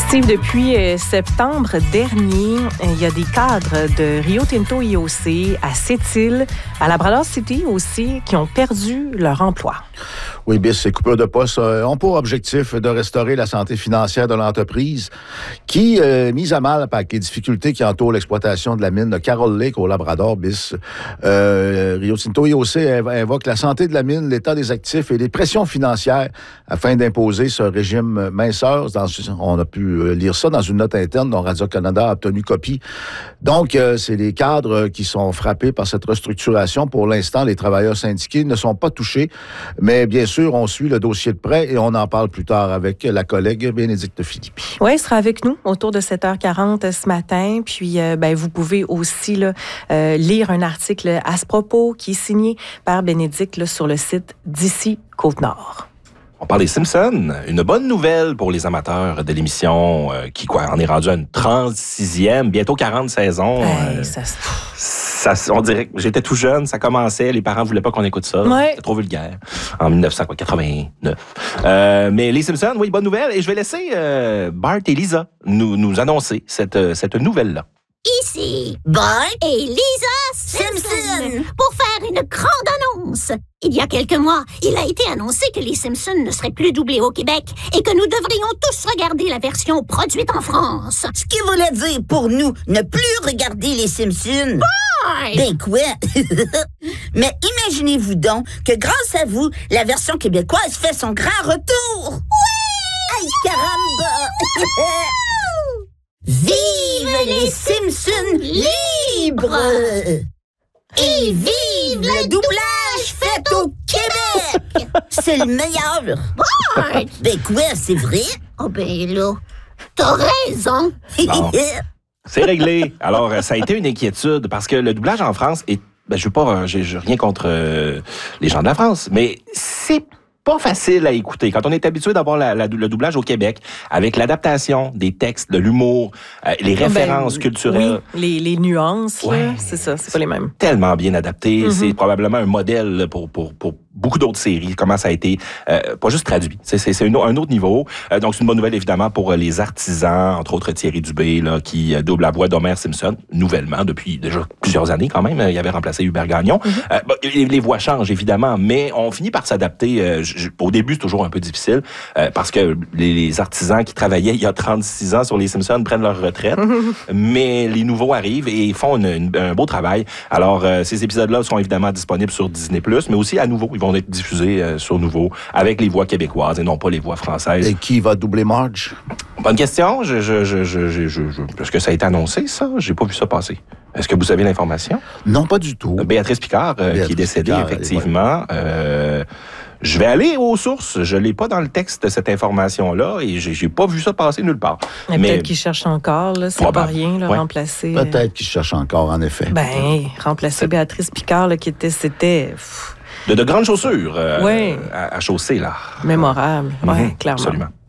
Steve, depuis septembre dernier, il y a des cadres de Rio Tinto IOC à Sept-Îles, à Labrador City aussi, qui ont perdu leur emploi. Oui, bien, ces coupures de postes ont pour objectif de restaurer la santé financière de l'entreprise qui, mise à mal par les difficultés qui entourent l'exploitation de la mine de Carol Lake au Labrador, bis. Rio Tinto IOC invoque la santé de la mine, l'état des actifs et les pressions financières afin d'imposer ce régime minceur. On a pu lire ça dans une note interne dont Radio-Canada a obtenu copie. Donc, c'est les cadres qui sont frappés par cette restructuration. Pour l'instant, les travailleurs syndiqués ne sont pas touchés, mais bien sûr, on suit le dossier de près et on en parle plus tard avec la collègue Bénédicte Philippi. Oui, elle sera avec nous autour de 7h40 ce matin. Puis, vous pouvez aussi lire un article à ce propos qui est signé par Bénédicte sur le site d'ici Côte-Nord. On parle des Simpsons. Une bonne nouvelle pour les amateurs de l'émission qui, on est rendu à une 36e, bientôt 40 saisons. On dirait que j'étais tout jeune, ça commençait, les parents voulaient pas qu'on écoute ça. Ouais. C'était trop vulgaire. En 1989. Mais les Simpsons, oui, bonne nouvelle. Et je vais laisser Bart et Lisa nous annoncer cette nouvelle-là. Ici, Bart et Lisa Simpson pour faire une grande annonce. Il y a quelques mois, il a été annoncé que les Simpsons ne seraient plus doublés au Québec et que nous devrions tous regarder la version produite en France. Ce qui voulait dire pour nous ne plus regarder les Simpsons. Bart! Ben quoi? Mais imaginez-vous donc que grâce à vous, la version québécoise fait son grand retour. Oui! Aïe, caramba! Vive les Simpsons libres! Et vive le doublage fait au Québec! C'est le meilleur! Bart! Ben quoi, c'est vrai? Oh ben là, t'as raison! Bon. C'est réglé. Alors, ça a été une inquiétude parce que le doublage en France est... j'ai rien contre les gens de la France, mais c'est pas facile à écouter. Quand on est habitué d'avoir le doublage au Québec, avec l'adaptation des textes, de l'humour, les références culturelles. Oui, les nuances, ouais, là, c'est ça, c'est pas les mêmes. Tellement bien adapté. Mm-hmm. C'est probablement un modèle pour beaucoup d'autres séries, comment ça a été, pas juste traduit. C'est un autre niveau. Donc, c'est une bonne nouvelle, évidemment, pour les artisans, entre autres Thierry Dubé, là, qui double la voix d'Homer Simpson, nouvellement, depuis déjà plusieurs années quand même. Il avait remplacé Hubert Gagnon. Mm-hmm. Les voix changent, évidemment, mais on finit par s'adapter. Au début, c'est toujours un peu difficile, parce que les artisans qui travaillaient il y a 36 ans sur les Simpsons prennent leur retraite, mais les nouveaux arrivent et font un beau travail. Alors, ces épisodes-là seront évidemment disponibles sur Disney+, mais aussi à nouveau, ils vont être diffusés sur Nouveau avec les voix québécoises et non pas les voix françaises. Et qui va doubler Marge? Bonne question. Est-ce que ça a été annoncé, ça? J'ai pas vu ça passer. Est-ce que vous avez l'information? Non, pas du tout. Béatrice Picard, qui est décédée, Picard, effectivement. Je vais aller aux sources. Je l'ai pas dans le texte de cette information-là et j'ai pas vu ça passer nulle part. Mais peut-être qu'ils cherchent encore, là, c'est pas rien, là, remplacer. Peut-être qu'ils cherchent encore, en effet. Remplacer Béatrice Picard, là, c'était... De grandes chaussures à chausser, là. Mémorable, oui, clairement. Absolument.